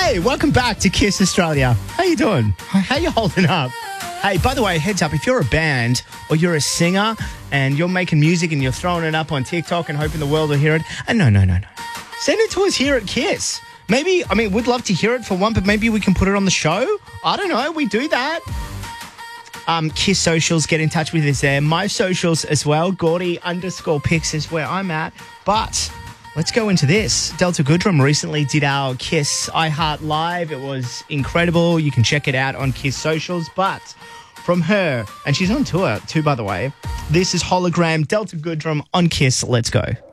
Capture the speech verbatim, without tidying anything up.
Hey, welcome back to Kiss Australia. How you doing? How you holding up? Hey, by the way, heads up, if you're a band or you're a singer and you're making music and you're throwing it up on TikTok and hoping the world will hear it, and no, no, no, no. Send it to us here at Kiss. Maybe, I mean, we'd love to hear it for one, but maybe we can put it on the show. I don't know. We do that. Um, Kiss socials, get in touch with us there. My socials as well. Gordy underscore pics is where I'm at. But let's go into this. Delta Goodrum recently did our Kiss iHeart Live. It was incredible. You can check it out on Kiss socials. But from her, and she's on tour too, by the way, this is Hologram, Delta Goodrum on Kiss. Let's go.